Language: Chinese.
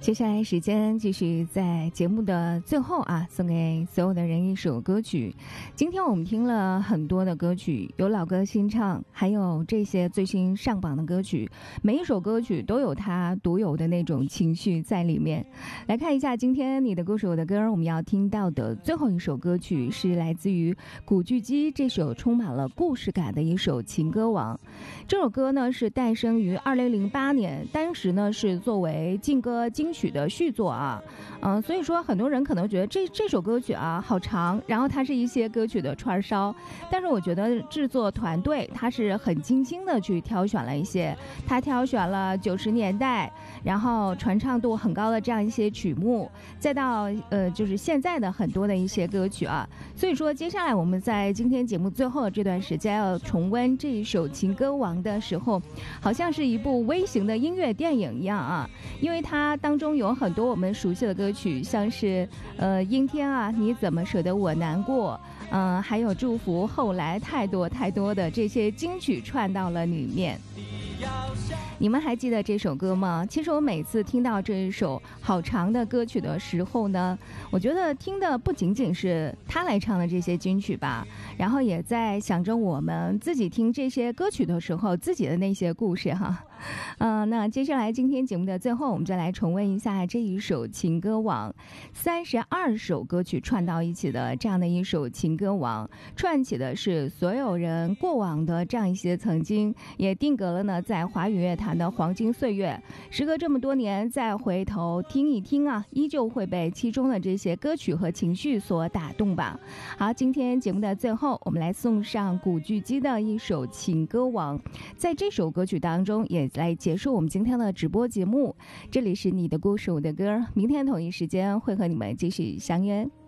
接下来时间继续在节目的最后送给所有的人一首歌曲。今天我们听了很多的歌曲，有老歌新唱，还有这些最新上榜的歌曲，每一首歌曲都有它独有的那种情绪在里面。来看一下今天你的故事我的歌，我们要听到的最后一首歌曲是来自于古巨基这首充满了故事感的一首情歌王。这首歌呢是诞生于2008年，当时呢是作为劲歌金曲的续作所以说很多人可能觉得这首歌曲好长，然后它是一些歌曲的串烧，但是我觉得制作团队他是很精心的去挑选了一些，他挑选了90年代然后传唱度很高的这样一些曲目，再到就是现在的很多的一些歌曲所以说接下来我们在今天节目最后的这段时间要重温这一首情歌王的时候，好像是一部微型的音乐电影一样因为它当中有很多我们熟悉的歌曲，像是阴天你怎么舍得我难过，还有祝福，后来太多太多的这些金曲串到了里面。你们还记得这首歌吗？其实我每次听到这一首好长的歌曲的时候呢，我觉得听的不仅仅是他来唱的这些金曲吧，然后也在想着我们自己听这些歌曲的时候自己的那些故事那接下来今天节目的最后，我们再来重温一下这一首情歌王，32首歌曲串到一起的这样的一首情歌王，串起的是所有人过往的这样一些曾经，也定格了呢在华语乐坛的黄金岁月。时隔这么多年再回头听一听依旧会被其中的这些歌曲和情绪所打动吧。好，今天节目的最后，我们来送上古巨基的一首情歌王，在这首歌曲当中也来结束我们今天的直播节目。这里是你的故事我的歌，明天同一时间会和你们继续相约。